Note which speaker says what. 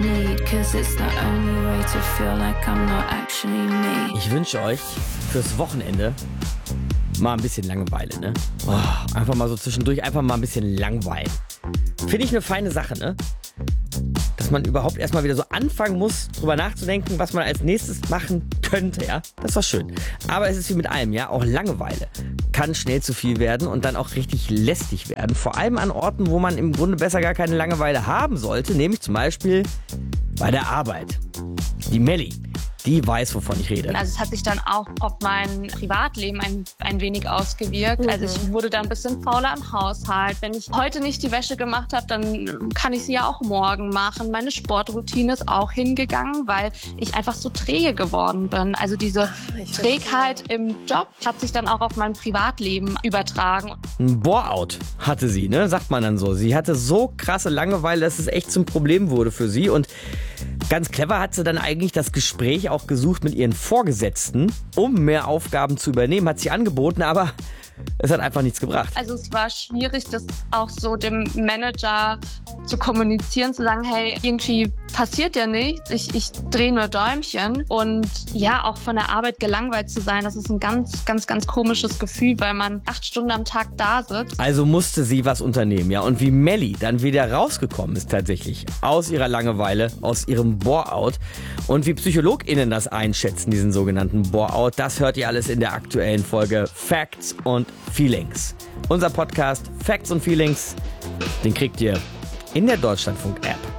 Speaker 1: need, 'cause it's the only way to feel like I'm not actually me.
Speaker 2: Ich wünsche euch fürs Wochenende mal ein bisschen Langeweile, ne? Oh, einfach mal so zwischendurch, einfach mal ein bisschen langweilen. Finde ich eine feine Sache, ne? Dass man überhaupt erstmal wieder so anfangen muss, drüber nachzudenken, was man als nächstes machen könnte, ja? Das ist doch schön. Aber es ist wie mit allem, ja? Auch Langeweile kann schnell zu viel werden und dann auch richtig lästig werden. Vor allem an Orten, wo man im Grunde besser gar keine Langeweile haben sollte, nämlich zum Beispiel bei der Arbeit. Die Melli, die weiß, wovon ich rede.
Speaker 3: Also es hat sich dann auch auf mein Privatleben ein wenig ausgewirkt. Also ich wurde dann ein bisschen fauler im Haushalt. Wenn ich heute nicht die Wäsche gemacht habe, dann kann ich sie ja auch morgen machen. Meine Sportroutine ist auch hingegangen, weil ich einfach so träge geworden bin. Also diese Trägheit im Job hat sich dann auch auf mein Privatleben übertragen.
Speaker 2: Ein Bore-out hatte sie, ne? Sagt man dann so. Sie hatte so krasse Langeweile, dass es echt zum Problem wurde für sie. Und ganz clever hat sie dann eigentlich das Gespräch auch gesucht mit ihren Vorgesetzten, um mehr Aufgaben zu übernehmen, hat sie angeboten, aber es hat einfach nichts gebracht.
Speaker 3: Also es war schwierig, das auch so dem Manager zu kommunizieren, zu sagen, hey, irgendwie passiert ja nichts, ich drehe nur Däumchen. Und ja, auch von der Arbeit gelangweilt zu sein, das ist ein ganz, ganz, ganz komisches Gefühl, weil man 8 Stunden am Tag da sitzt.
Speaker 2: Also musste sie was unternehmen, ja. Und wie Melli dann wieder rausgekommen ist tatsächlich aus ihrer Langeweile, aus ihrem Bore-out und wie PsychologInnen das einschätzen, diesen sogenannten Bore-out, das hört ihr alles in der aktuellen Folge Facts und Feelings. Unser Podcast Facts und Feelings, den kriegt ihr in der Deutschlandfunk-App.